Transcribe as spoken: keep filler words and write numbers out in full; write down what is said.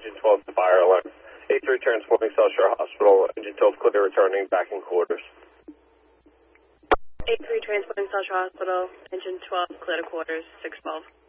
engine twelve to fire alarm. A three transporting South Shore Hospital, engine twelve clear, returning back in quarters. A three transporting South Shore Hospital, engine twelve clear to quarters, six twelve.